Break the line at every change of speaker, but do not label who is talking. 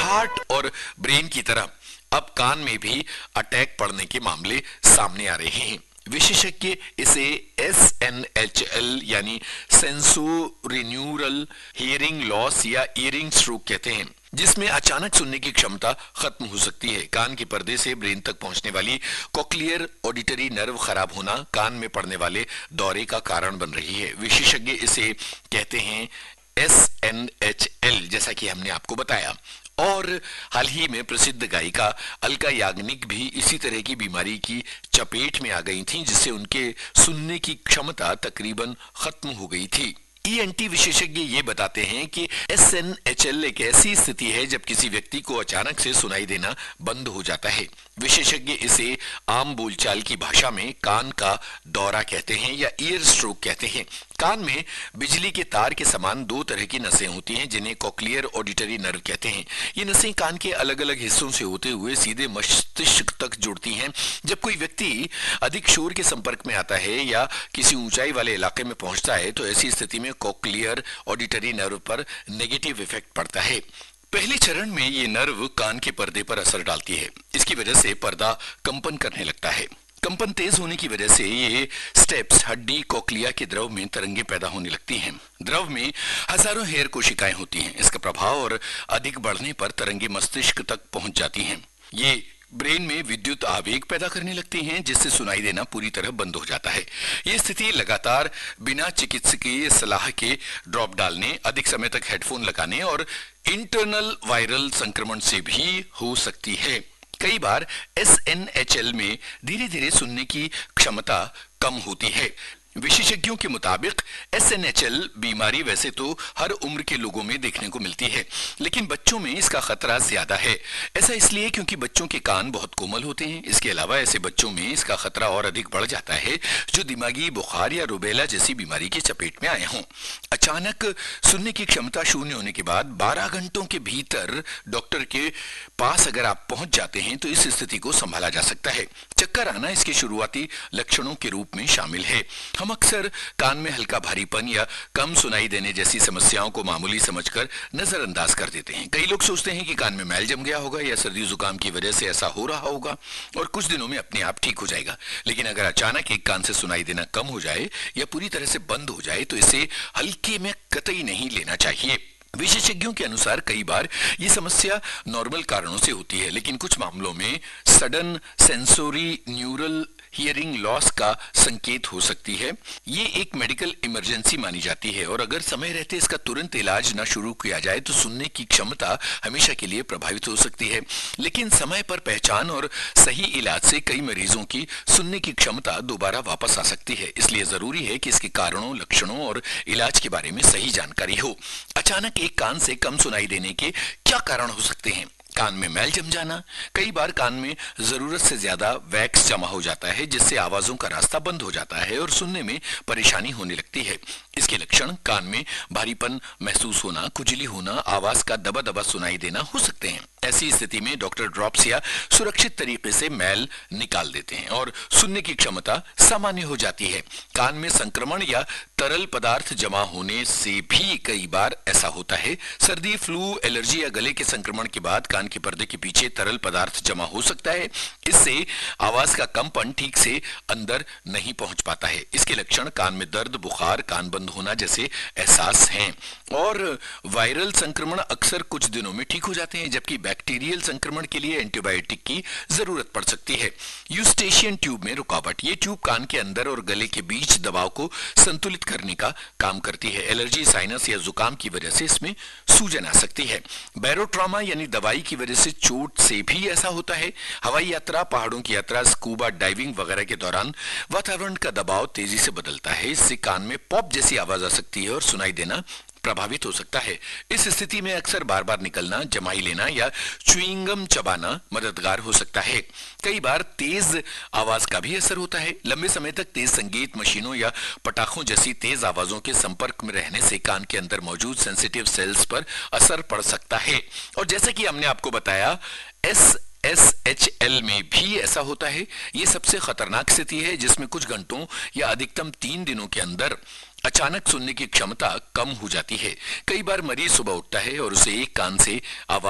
Heart और brain की तरह अब कान में भी अटैक पड़ने के मामले सामने आ रहे हैं। विशेषज्ञ इसे SNHL यानी सेंसोरिन्यूरल हियरिंग लॉस या इयरिंग स्ट्रोक कहते हैं, जिसमें अचानक सुनने की क्षमता खत्म हो सकती है। कान के पर्दे से ब्रेन तक पहुंचने वाली कॉक्लियर ऑडिटरी नर्व खराब होना कान में पड़ने वाले दौरे का कारण बन रही है। विशेषज्ञ इसे कहते हैं SNHL, जैसा कि हमने आपको बताया। और हाल ही में प्रसिद्ध गायिका अलका याग्निक भी इसी तरह की बीमारी की चपेट में आ गई थीं, जिससे उनके सुनने की क्षमता तकरीबन खत्म हो गई थी। ENT विशेषज्ञ ये बताते हैं कि SNHL एक ऐसी स्थिति है जब किसी व्यक्ति को अचानक से सुनाई देना बंद हो जाता है। विशेषज्ञ इसे आम बोलचाल की भाषा में कान का दौरा कहते हैं या ईयर स्ट्रोक कहते हैं। कान में बिजली के तार के समान दो तरह की नसें होती हैं, जिन्हें कॉक्लियर ऑडिटरी नर्व कहते हैं। ये नसें कान के अलग अलग हिस्सों से होते हुए सीधे मस्तिष्क तक जुड़ती हैं। जब कोई व्यक्ति अधिक शोर के संपर्क में आता है या किसी ऊंचाई वाले इलाके में पहुंचता है तो ऐसी स्थिति में कॉक्लियर ऑडिटरी नर्व पर नेगेटिव इफेक्ट पड़ता है। पहले चरण में ये नर्व कान के पर्दे पर असर डालती है। इसकी वजह से पर्दा कंपन करने लगता है। कंपन तेज होने की वजह से ये स्टेप्स हड्डी कॉक्लिया के द्रव में तरंगे पैदा होने लगती हैं। द्रव में हजारों हेयर कोशिकाएं होती हैं। इसका प्रभाव और अधिक बढ़ने पर तरंगे मस्तिष्क तक पहुंच जाती हैं। ये ब्रेन में विद्युत आवेग पैदा करने लगती हैं, जिससे सुनाई देना पूरी तरह बंद हो जाता है। ये स्थिति लगातार बिना चिकित्सकीय सलाह के ड्रॉप डालने, अधिक समय तक हेडफोन लगाने और इंटरनल वायरल संक्रमण से भी हो सकती है। कई बार SNHL में धीरे धीरे सुनने की क्षमता कम होती है। विशेषज्ञों के मुताबिक SNHL बीमारी वैसे तो हर उम्र के लोगों में देखने को मिलती है, लेकिन बच्चों में इसका खतरा ज्यादा है। ऐसा इसलिए क्योंकि बच्चों के कान बहुत कोमल होते हैं। इसके अलावा ऐसे बच्चों में इसका खतरा और अधिक बढ़ जाता है जो दिमागी बुखार या रुबेला जैसी बीमारी की चपेट में आए हों। अचानक सुनने की क्षमता शून्य होने के बाद 12 घंटों के भीतर डॉक्टर के पास अगर आप पहुंच जाते हैं तो इस स्थिति को संभाला जा सकता है। चक्कर आना इसके शुरुआती लक्षणों के रूप में शामिल है। हम अक्सर कान में हल्का भारीपन या कम सुनाई देने जैसी समस्याओं को मामूली समझकर नजरअंदाज कर देते हैं। कई लोग सोचते हैं कि कान में मैल जम गया होगा या सर्दी जुकाम की वजह से ऐसा हो रहा होगा और कुछ दिनों में अपने आप ठीक हो जाएगा। लेकिन अगर अचानक एक कान से सुनाई देना कम हो जाए या पूरी तरह से बंद हो जाए तो इसे हल्के में कतई नहीं लेना चाहिए। विशेषज्ञों के अनुसार कई बार ये समस्या नॉर्मल कारणों से होती है, लेकिन कुछ मामलों में sudden sensory neural hearing loss का संकेत हो सकती है। ये एक मेडिकल इमरजेंसी मानी जाती है और अगर समय रहते इसका तुरंत इलाज न शुरू किया जाए तो सुनने की क्षमता हमेशा के लिए प्रभावित हो सकती है। लेकिन समय पर पहचान और सही इलाज से कई मरीजों की सुनने की क्षमता दोबारा वापस आ सकती है। इसलिए जरूरी है कि इसके कारणों, लक्षणों और इलाज के बारे में सही जानकारी हो। अचानक एक कान से कम सुनाई देने के क्या कारण हो सकते हैं? कान में मैल जम जाना। कई बार कान में जरूरत से ज्यादा वैक्स जमा हो जाता है, जिससे आवाजों का रास्ता बंद हो जाता है और सुनने में परेशानी होने लगती है। इसके लक्षण कान में भारीपन महसूस होना, खुजली होना, आवाज का दबा दबा सुनाई देना हो सकते हैं। ऐसी स्थिति में डॉक्टर ड्रॉप्स या सुरक्षित तरीके से मैल निकाल देते हैं और सुनने की क्षमता सामान्य हो जाती है। कान में संक्रमण या तरल पदार्थ जमा होने से भी कई बार ऐसा होता है। सर्दी, फ्लू, एलर्जी या गले के संक्रमण के बाद कान के पर्दे के पीछे तरल पदार्थ जमा हो सकता है। इससे आवाज का कंपन ठीक से अंदर नहीं पहुंच पाता है। इसके लक्षण कान में दर्द, बुखार, कान बंद होना जैसे एहसास हैं। और वायरल संक्रमण अक्सर कुछ दिनों में ठीक हो जाते हैं, जबकि बैक्टीरियल संक्रमण के लिए एंटीबायोटिक की जरूरत पड़ सकती है। यूस्टेशियन ट्यूब में रुकावट। ये ट्यूब कान के अंदर और गले के बीच दबाव को संतुलित करने का काम करती है। एलर्जी, साइनस या जुकाम की वजह से इसमें सूजन आ सकती है। बैरोट्रॉमा यानी दवाई की वजह से चोट से भी ऐसा होता है। हवाई यात्रा, पहाड़ों की यात्रा, स्कूबा डाइविंग वगैरह के दौरान वातावरण का दबाव तेजी से बदलता है। इससे कान में पॉप जैसी आवाज आ सकती है और सुनाई देना प्रभावित हो सकता है। इस स्थिति में अक्सर बार बार निकलना, जमाई लेना या च्युइंगम चबाना मददगार हो सकता है। कई बार तेज आवाज का भी असर होता है। लंबे समय तक तेज संगीत, मशीनों या पटाखों जैसी तेज आवाजों के संपर्क में रहने से कान के अंदर मौजूद सेंसिटिव सेल्स पर असर पड़ सकता है। और जैसे कि हमने आपको बताया, SNHL में भी ऐसा होता है। ये सबसे खतरनाक स्थिति है जिसमें कुछ घंटों या अधिकतम 3 दिनों के अंदर अचानक सुनने की क्षमता कम हो जाती है। कई बार मरीज सुबह उठता है और उसे एक कान से आवाज